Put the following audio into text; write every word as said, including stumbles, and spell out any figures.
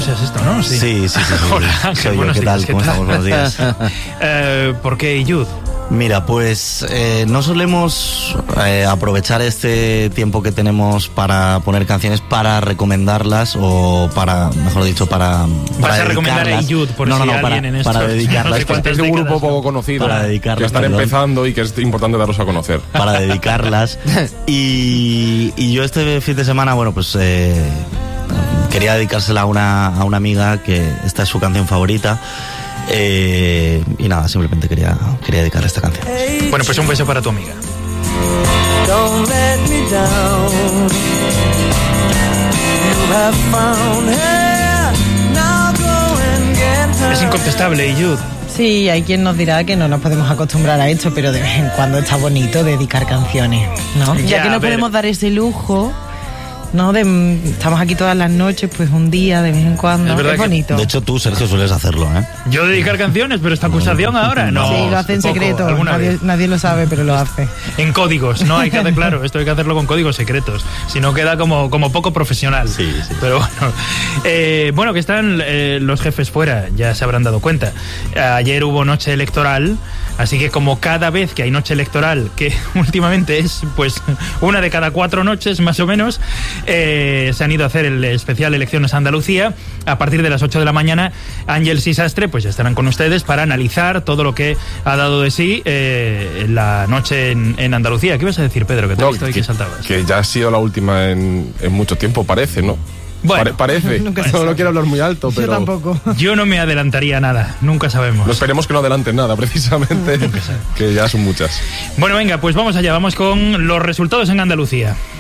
José es esto, ¿no? Sí, sí, sí. sí, sí. Hola, Ángel, soy yo, buenos ¿qué días, tal? ¿qué ¿Cómo tal? estamos? Buenos días. eh, ¿Por qué Iyud? Mira, pues eh, no solemos eh, aprovechar este tiempo que tenemos para poner canciones para recomendarlas o para, mejor dicho, para, para Vas a recomendar a Iyud por no, si no, no, alguien para, en estos, para dedicarlas. no sé cuántas Es de un grupo décadas, poco ¿no? conocido, Para dedicarlas, que están perdón. empezando y que es importante darlos a conocer. Para dedicarlas. Y, y yo este fin de semana, bueno, pues eh, quería dedicársela a una, a una amiga que esta es su canción favorita. Eh, y nada, simplemente quería, quería dedicarle esta canción. Bueno, pues un beso para tu amiga. Don't let me down. You have found her. Now go and get her. Es incontestable, Iyud. Sí, hay quien nos dirá que no nos podemos acostumbrar a esto, pero de vez en cuando está bonito dedicar canciones, ¿no? Ya, Ya, que a no ver. podemos dar ese lujo, ¿no? De, estamos aquí todas las noches, pues un día, de vez en cuando. Es verdad Es que- bonito. De hecho, tú, Sergio, sueles hacerlo, ¿eh? Yo dedicar canciones, pero esta acusación ahora no. sí, lo hace en poco, secreto. alguna Nadie, vez. nadie lo sabe, pero lo hace. En códigos, no hay que hacer, claro, esto hay que hacerlo con códigos secretos, si no queda como, como poco profesional. Sí, sí. Pero bueno, eh, bueno, que están eh, los jefes fuera, ya se habrán dado cuenta. Ayer hubo noche electoral, así que como cada vez que hay noche electoral, que últimamente es pues una de cada cuatro noches más o menos, eh, se han ido a hacer el especial Elecciones Andalucía. A partir de las ocho de la mañana, Ángel y Sastre pues ya estarán con ustedes para analizar todo lo que ha dado de sí eh, la noche en, en Andalucía. ¿Qué ibas a decir, Pedro? Que te he No, visto ahí que saltabas. que ya ha sido la última en, en mucho tiempo, parece, ¿no? Bueno, Pare- parece. nunca se No, sabe. no quiero hablar muy alto, pero Yo tampoco. yo no me adelantaría a nada, nunca sabemos. no esperemos que no adelanten nada, precisamente, que ya son muchas. Bueno, venga, pues vamos allá, vamos con los resultados en Andalucía.